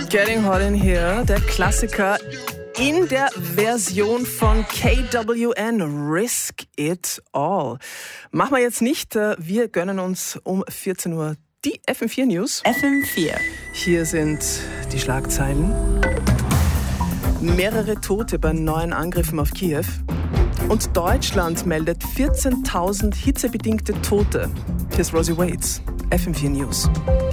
Getting Hot in Here, der Klassiker in der Version von KWN, Risk It All. Machen wir jetzt nicht, wir gönnen uns um 14 Uhr die FM4 News. FM4. Hier sind die Schlagzeilen. Mehrere Tote bei neuen Angriffen auf Kiew. Und Deutschland meldet 14.000 hitzebedingte Tote. Hier ist Rosie Waits, FM4 News.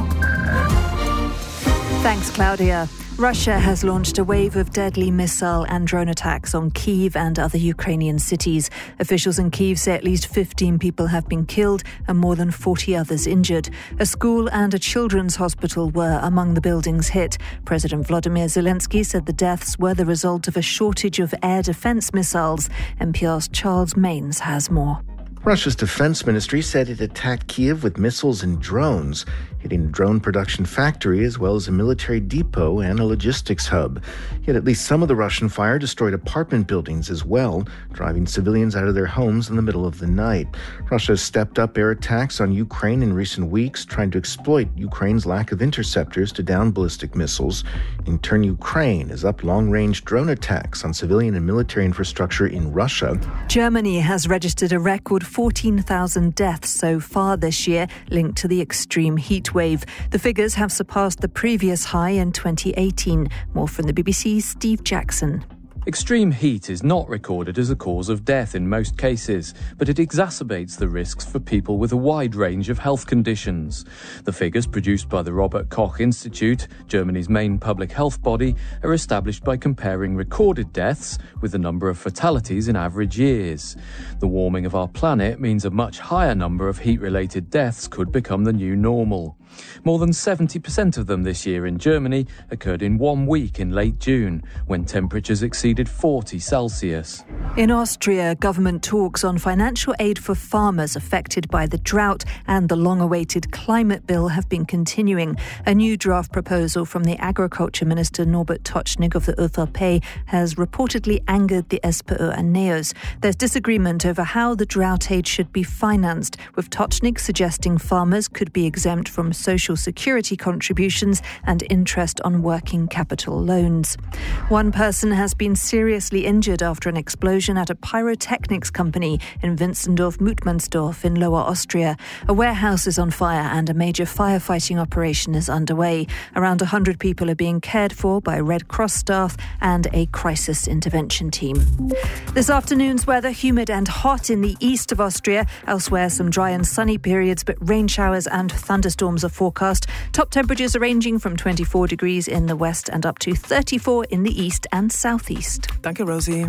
Thanks, Claudia. Russia has launched a wave of deadly missile and drone attacks on Kyiv and other Ukrainian cities. Officials in Kyiv say at least 15 people have been killed and more than 40 others injured. A school and a children's hospital were among the buildings hit. President Volodymyr Zelensky said the deaths were the result of a shortage of air defense missiles. NPR's Charles Mains has more. Russia's defense ministry said it attacked Kyiv with missiles and drones, hitting a drone production factory as well as a military depot and a logistics hub. Yet at least some of the Russian fire destroyed apartment buildings as well, driving civilians out of their homes in the middle of the night. Russia has stepped up air attacks on Ukraine in recent weeks, trying to exploit Ukraine's lack of interceptors to down ballistic missiles. In turn, Ukraine has upped long-range drone attacks on civilian and military infrastructure in Russia. Germany has registered a record 14,000 deaths so far this year, linked to the extreme heat wave. The figures have surpassed the previous high in 2018. More from the BBC's Steve Jackson. Extreme heat is not recorded as a cause of death in most cases, but it exacerbates the risks for people with a wide range of health conditions. The figures produced by the Robert Koch Institute, Germany's main public health body, are established by comparing recorded deaths with the number of fatalities in average years. The warming of our planet means a much higher number of heat-related deaths could become the new normal. More than 70% of them this year in Germany occurred in 1 week in late June, when temperatures exceeded 40 Celsius. In Austria, government talks on financial aid for farmers affected by the drought and the long-awaited climate bill have been continuing. A new draft proposal from the Agriculture Minister Norbert Tocznik of the ÖVP has reportedly angered the SPÖ and NEOS. There's disagreement over how the drought aid should be financed, with Tocznik suggesting farmers could be exempt from social security contributions and interest on working capital loans. One person has been seriously injured after an explosion at a pyrotechnics company in Winzendorf-Mutmannsdorf in Lower Austria. A warehouse is on fire and a major firefighting operation is underway. Around 100 people are being cared for by Red Cross staff and a crisis intervention team. This afternoon's weather, humid and hot in the east of Austria. Elsewhere, some dry and sunny periods, but rain showers and thunderstorms are forecast. Top temperatures are ranging from 24 degrees in the west and up to 34 in the east and southeast. Danke, Rosie.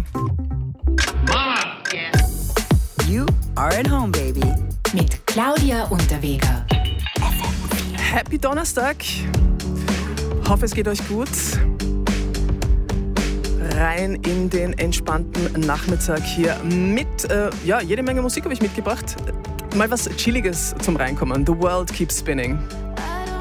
Mama! You are at home, baby. Mit Claudia Unterweger. Happy Donnerstag. Hoffe, es geht euch gut. Rein in den entspannten Nachmittag hier mit, jede Menge Musik habe ich mitgebracht. Mal was Chilliges zum Reinkommen. The World Keeps Spinning.